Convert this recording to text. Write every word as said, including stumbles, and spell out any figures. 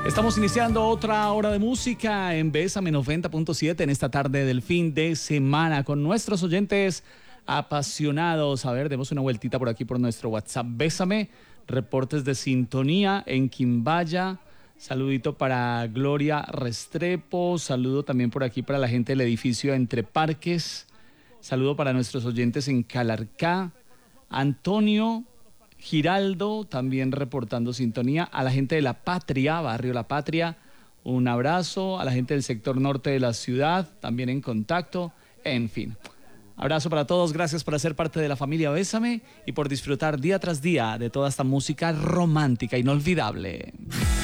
Estamos iniciando otra hora de música en Bésame noventa punto siete en esta tarde del fin de semana con nuestros oyentes apasionados. A ver, demos una vueltita por aquí por nuestro WhatsApp. Bésame, reportes de sintonía en Quimbaya. Saludito para Gloria Restrepo. Saludo también por aquí para la gente del edificio Entre Parques. Saludo para nuestros oyentes en Calarcá. Antonio Giraldo también reportando sintonía. A la gente de La Patria, barrio La Patria, un abrazo. A la gente del sector norte de la ciudad, también en contacto. En fin, abrazo para todos. Gracias por ser parte de la familia Bésame y por disfrutar día tras día de toda esta música romántica inolvidable.